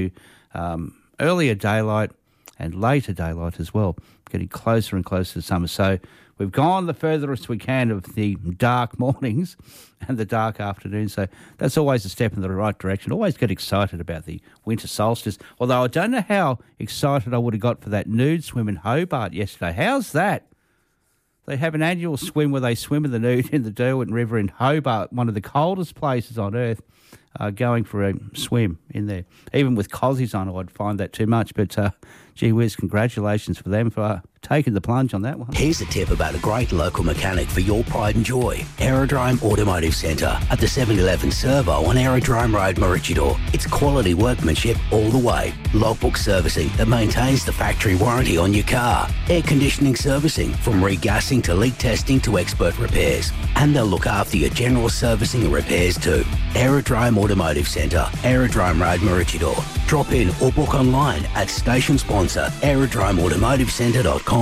earlier daylight and later daylight as well, getting closer and closer to summer. So we've gone the furthest we can of the dark mornings and the dark afternoons. So that's always a step in the right direction. Always get excited about the winter solstice. Although I don't know how excited I would have got for that nude swim in Hobart yesterday. How's that? They have an annual swim where they swim in the nude in the Derwent River in Hobart, one of the coldest places on earth, going for a swim in there. Even with cozies on, I'd find that too much. But gee whiz, congratulations for them for taking the plunge on that one. Here's a tip about a great local mechanic for your pride and joy. Aerodrome Automotive Centre at the 711 Servo on Aerodrome Road, Maroochydore. It's quality workmanship all the way. Logbook servicing that maintains the factory warranty on your car. Air conditioning servicing from regassing to leak testing to expert repairs. And they'll look after your general servicing and repairs too. Aerodrome Automotive Centre, Aerodrome Road, Maroochydore. Drop in or book online at station sponsor aerodromeautomotivecentre.com.au.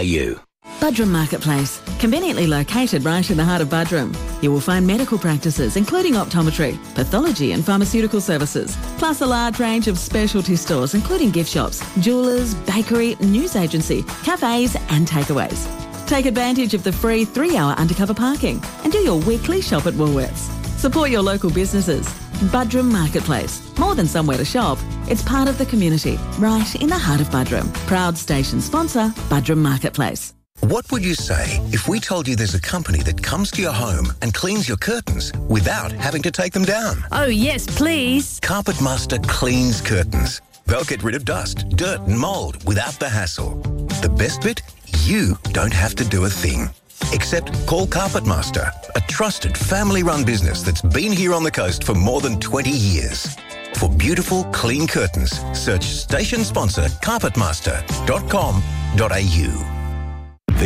Buderim Marketplace, conveniently located right in the heart of Buderim. You will find medical practices including optometry, pathology and pharmaceutical services, plus a large range of specialty stores including gift shops, jewellers, bakery, news agency, cafes and takeaways. Take advantage of the free 3-hour undercover parking and do your weekly shop at Woolworths. Support your local businesses. Buderim Marketplace. More than somewhere to shop, it's part of the community, right in the heart of Buderim. Proud station sponsor, Buderim Marketplace. What would you say if we told you there's a company that comes to your home and cleans your curtains without having to take them down? Oh, yes, please. Carpet Master cleans curtains. They'll get rid of dust, dirt and mould without the hassle. The best bit? You don't have to do a thing. Except call Carpet Master, a trusted family-run business that's been here on the coast for more than 20 years. For beautiful, clean curtains, search station sponsor carpetmaster.com.au.